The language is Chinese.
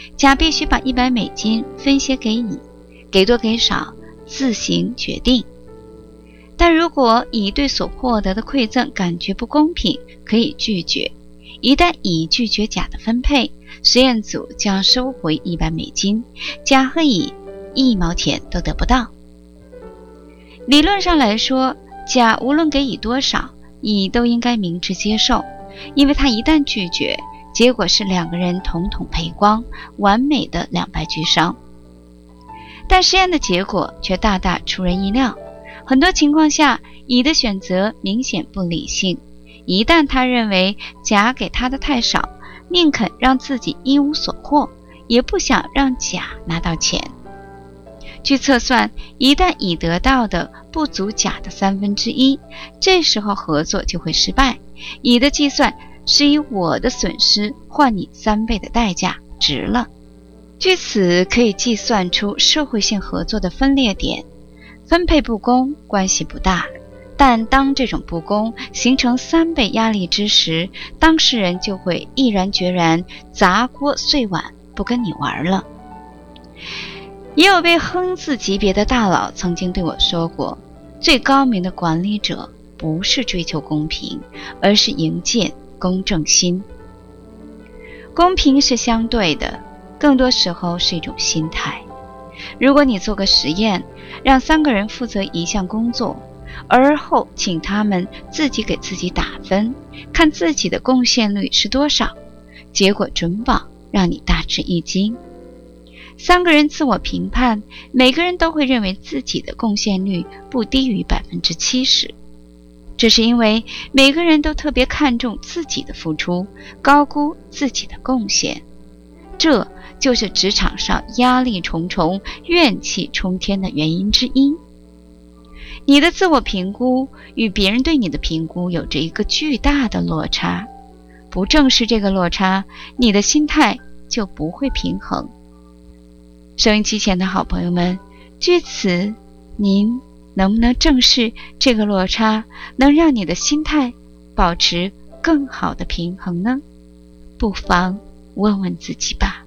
甲必须把$100分些给乙，给多给少自行决定。但如果乙对所获得的馈赠感觉不公平，可以拒绝。一旦乙拒绝甲的分配，实验组将收回$100，甲和乙1毛钱都得不到。理论上来说，甲无论给乙多少，乙都应该明智接受，因为他一旦拒绝，结果是2个人统统赔光，完美的两败俱伤。但实验的结果却大大出人意料，很多情况下，乙的选择明显不理性。一旦他认为甲给他的太少，宁肯让自己一无所获，也不想让甲拿到钱。据测算，一旦乙得到的不足甲的1/3，这时候合作就会失败。乙的计算是以我的损失换你3倍的代价，值了。据此可以计算出社会性合作的分裂点。分配不公关系不大，但当这种不公形成3倍压力之时，当事人就会毅然决然砸锅碎碗，不跟你玩了。也有位亨字级别的大佬曾经对我说过，最高明的管理者不是追求公平，而是营建公正心。公平是相对的，更多时候是一种心态。如果你做个实验，让3个人负责一项工作，而后请他们自己给自己打分，看自己的贡献率是多少，结果准保让你大吃一惊。3个人自我评判，每个人都会认为自己的贡献率不低于70%。这是因为每个人都特别看重自己的付出，高估自己的贡献。这就是职场上压力重重、怨气冲天的原因之一。你的自我评估与别人对你的评估有着一个巨大的落差，不正视这个落差，你的心态就不会平衡。收音机前的好朋友们，据此，您能不能正视这个落差，能让你的心态保持更好的平衡呢？不妨问问自己吧。